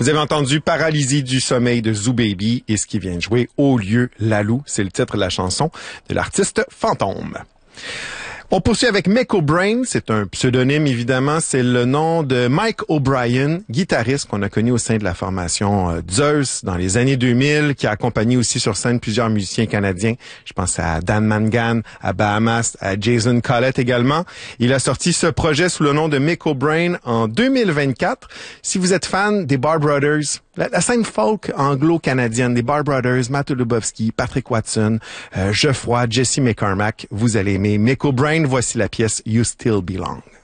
Vous avez entendu Paralysie du sommeil de Zoo Baby et ce qui vient de jouer Au lieu Lalou, c'est le titre de la chanson de l'artiste Fantôme. On poursuit avec Mick O'Brien, c'est un pseudonyme évidemment, c'est le nom de Mike O'Brien, guitariste qu'on a connu au sein de la formation Zeus dans les années 2000, qui a accompagné aussi sur scène plusieurs musiciens canadiens. Je pense à Dan Mangan, à Bahamas, à Jason Collett également. Il a sorti ce projet sous le nom de Mick O'Brien en 2024. Si vous êtes fan des Bar Brothers, la scène folk anglo-canadienne des Bar Brothers, Matt Lubowski, Patrick Watson, Geoffroy, Jesse McCormack, vous allez aimer Mick O'Brien. Voici la pièce You Still Belong.